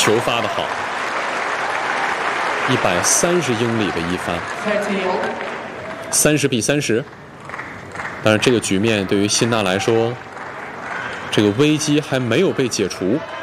球发得好，130英里的一发，30-30。当然，这个局面对于辛纳来说，这个危机还没有被解除。